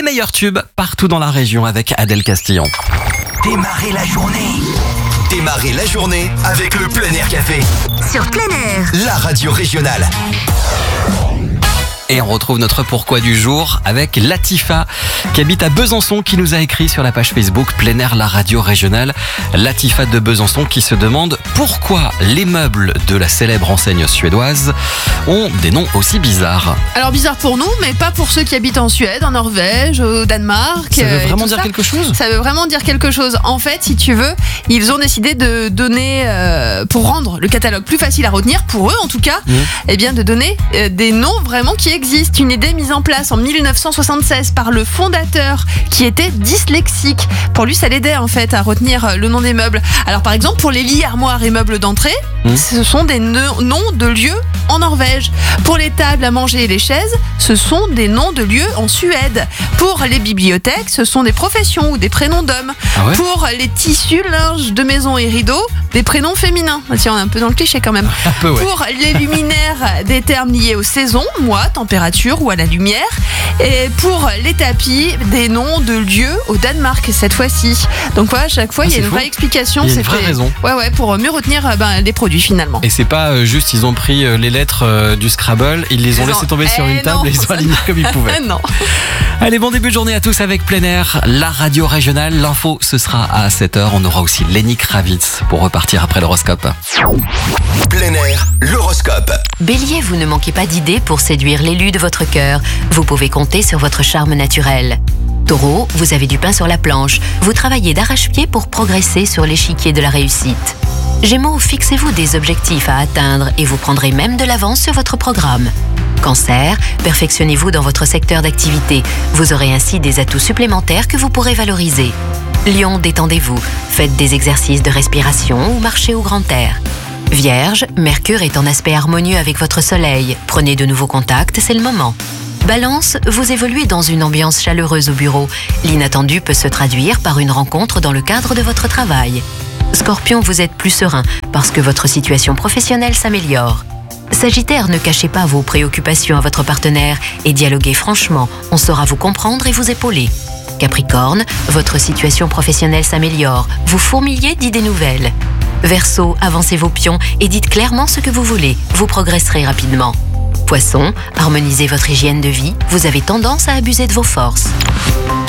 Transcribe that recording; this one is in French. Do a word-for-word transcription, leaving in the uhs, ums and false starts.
meilleurs tubes partout dans la région avec Adèle Castillon. Démarrez la journée. Démarrez la journée avec le Plein Air Café. Sur Plein Air. La radio régionale. Et on retrouve notre pourquoi du jour avec Latifa qui habite à Besançon, qui nous a écrit sur la page Facebook Plein Air, la radio régionale. Latifa de Besançon qui se demande pourquoi les meubles de la célèbre enseigne suédoise ont des noms aussi bizarres. Alors bizarre pour nous, mais pas pour ceux qui habitent en Suède, en Norvège, au Danemark. Ça veut euh, et vraiment tout dire ça. quelque chose ? Ça veut vraiment dire quelque chose. En fait, si tu veux, ils ont décidé de donner, euh, pour rendre le catalogue plus facile à retenir, pour eux en tout cas, Mmh. eh bien de donner euh, des noms vraiment qui existent. Une idée mise en place en dix-neuf cent soixante-seize par le fondateur qui était dyslexique. Pour lui, ça l'aidait en fait à retenir le nom des meubles. Alors par exemple, pour les lits, armoires et meubles d'entrée, Mmh. ce sont des ne- noms de lieux en Norvège. Pour les tables à manger et les chaises, ce sont des noms de lieux en Suède. Pour les bibliothèques, ce sont des professions ou des prénoms d'hommes. Ah ouais ? Pour les tissus, linge de maison et rideaux, des prénoms féminins. Tiens, on est un peu dans le cliché quand même. Un peu, ouais. Pour les luminaires, des termes liés aux saisons, mois, température ou à la lumière. Et pour les tapis, des noms de lieux au Danemark cette fois-ci. Donc voilà, à chaque fois, Ah, il y a c'est une fou. vraie explication. Il y a une C'est vraie fait- raison. Ouais, ouais, pour mieux retenir euh, ben, les produits finalement. Et c'est pas euh, juste ils ont pris euh, les lettres euh, du Scrabble, ils les ont Ils laissées ont- tomber sur Eh une table non, et ils ont ça- aligné comme ils pouvaient. Ah non. Allez, bon début de journée à tous avec Plein Air, la radio régionale. L'info, ce sera à sept heures. On aura aussi Lenny Kravitz pour repartir après l'horoscope. Plein Air, l'horoscope. Bélier, vous ne manquez pas d'idées pour séduire l'élu de votre cœur. Vous pouvez compter sur votre charme naturel. Taureau, vous avez du pain sur la planche. Vous travaillez d'arrache-pied pour progresser sur l'échiquier de la réussite. Gémeaux, fixez-vous des objectifs à atteindre et vous prendrez même de l'avance sur votre programme. Cancer, perfectionnez-vous dans votre secteur d'activité. Vous aurez ainsi des atouts supplémentaires que vous pourrez valoriser. Lion, détendez-vous. Faites des exercices de respiration ou marchez au grand air. Vierge, Mercure est en aspect harmonieux avec votre soleil. Prenez de nouveaux contacts, c'est le moment. Balance, vous évoluez dans une ambiance chaleureuse au bureau. L'inattendu peut se traduire par une rencontre dans le cadre de votre travail. Scorpion, vous êtes plus serein parce que votre situation professionnelle s'améliore. Sagittaire, ne cachez pas vos préoccupations à votre partenaire et dialoguez franchement, on saura vous comprendre et vous épauler. Capricorne, votre situation professionnelle s'améliore, vous fourmillez d'idées nouvelles. Verseau, avancez vos pions et dites clairement ce que vous voulez, vous progresserez rapidement. Poisson, harmonisez votre hygiène de vie, vous avez tendance à abuser de vos forces.